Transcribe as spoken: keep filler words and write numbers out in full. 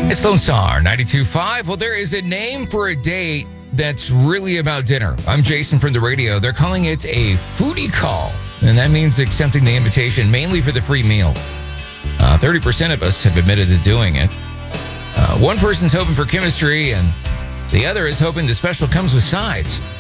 It's Lone Star ninety-two point five. Well, there is a name for a date that's really about dinner. I'm Jason from the radio. They're calling it a foodie call, and that means accepting the invitation mainly for the free meal. Uh, thirty percent of us have admitted to doing it. Uh, one person's hoping for chemistry, and the other is hoping the special comes with sides.